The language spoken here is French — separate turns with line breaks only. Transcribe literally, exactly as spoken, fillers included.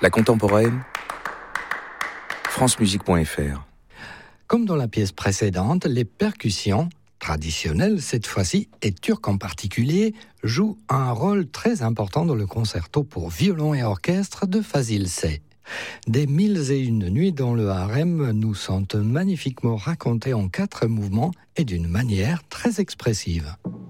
La contemporaine, francemusique point f r.
Comme dans la pièce précédente, les percussions, traditionnelles cette fois-ci, et turques en particulier, jouent un rôle très important dans le concerto pour violon et orchestre de Fazil Say. Des mille et une nuits dans le harem nous sont magnifiquement racontés en quatre mouvements et d'une manière très expressive.